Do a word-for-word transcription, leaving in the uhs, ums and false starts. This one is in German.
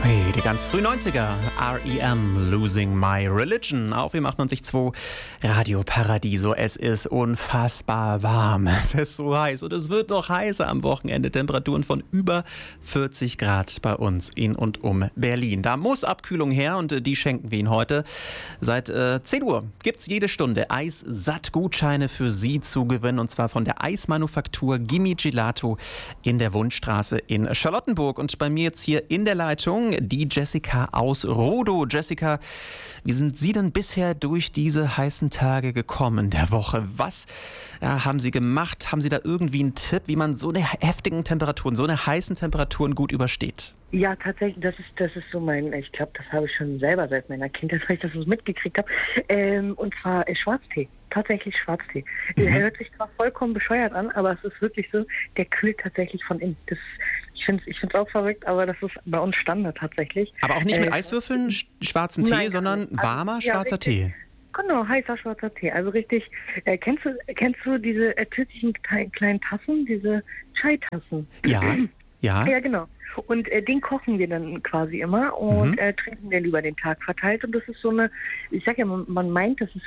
Hey, die ganz frühen neunziger, R E M, Losing My Religion, auf dem achtundneunzig Komma zwei Radio Paradiso. Es ist unfassbar warm, es ist so heiß und es wird noch heißer am Wochenende. Temperaturen von über vierzig Grad bei uns in und um Berlin. Da muss Abkühlung her und die schenken wir Ihnen heute. Seit äh, zehn Uhr gibt es jede Stunde Eissatt-Gutscheine für Sie zu gewinnen, und zwar von der Eismanufaktur Gimme Gelato in der Wundstraße in Charlottenburg. Und bei mir jetzt hier in der Leitung die Jessica aus Rodow. Jessica, wie sind Sie denn bisher durch diese heißen Tage gekommen der Woche? Was ja, haben Sie gemacht? Haben Sie da irgendwie einen Tipp, wie man so eine heftigen Temperaturen, so eine heißen Temperaturen gut übersteht? Ja, tatsächlich, das ist das ist so mein, ich glaube, das habe ich schon selber seit meiner Kindheit, weil ich das so mitgekriegt habe. Ähm, und zwar äh, Schwarztee. Tatsächlich Schwarztee. Mhm. Er hört sich zwar vollkommen bescheuert an, aber es ist wirklich so, der kühlt tatsächlich von innen. Das, ich finde es ich find's auch verrückt, aber das ist bei uns Standard tatsächlich. Aber auch nicht mit äh, Eiswürfeln, sch- schwarzen Tee, nein, sondern also, warmer ja, schwarzer richtig. Tee. Genau, heißer schwarzer Tee. Also richtig, äh, kennst du kennst du diese äh, türkischen kleinen Tassen, diese Chai-Tassen? Ja, ja. Ja, genau. Und äh, den kochen wir dann quasi immer und Mhm. äh, trinken den über den Tag verteilt. Und das ist so eine, ich sag ja, man, man meint, das ist